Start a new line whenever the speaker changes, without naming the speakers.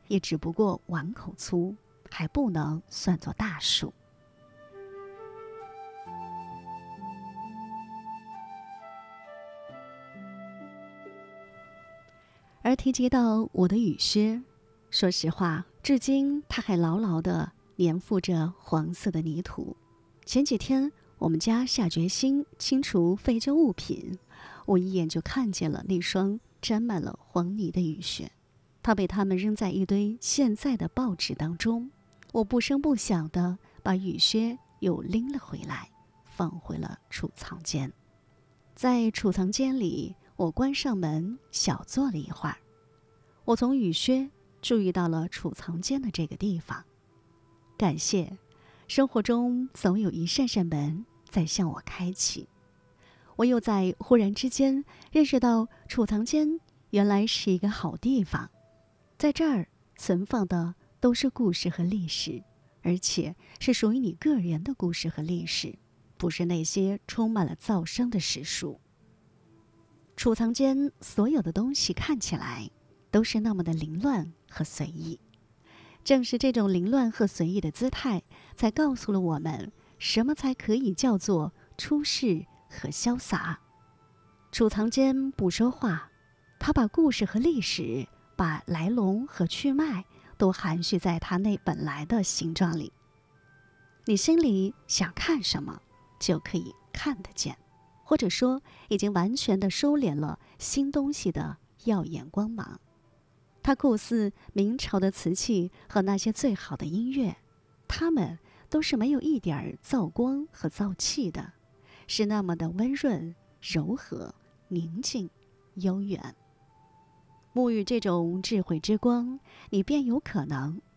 也只不过碗口粗，还不能算作大树。而提及到我的雨靴，说实话，至今它还牢牢地粘附着黄色的泥土。前几天我们家下决心清除废旧物品，我一眼就看见了那双沾满了黄泥的雨靴，它被他们扔在一堆现在的报纸当中。我不声不响地把雨靴又拎了回来，放回了储藏间。在储藏间里，我关上门，小坐了一会儿。我从雨靴注意到了储藏间的这个地方。感谢，生活中总有一扇扇门在向我开启。我又在忽然之间认识到，储藏间原来是一个好地方。在这儿存放的都是故事和历史，而且是属于你个人的故事和历史，不是那些充满了噪声的史书。储藏间所有的东西看起来都是那么的凌乱和随意，正是这种凌乱和随意的姿态，才告诉了我们什么才可以叫做出世和潇洒。储藏间不说话，他把故事和历史，把来龙和去脉都含蓄在它那本来的形状里。你心里想看什么，就可以看得见，或者说已经完全地收敛了新东西的耀眼光芒。它酷似明朝的瓷器和那些最好的音乐，它们都是没有一点躁光和燥气的，是那么的温润、柔和、宁静、悠远。沐浴这种智慧之光，你便有可能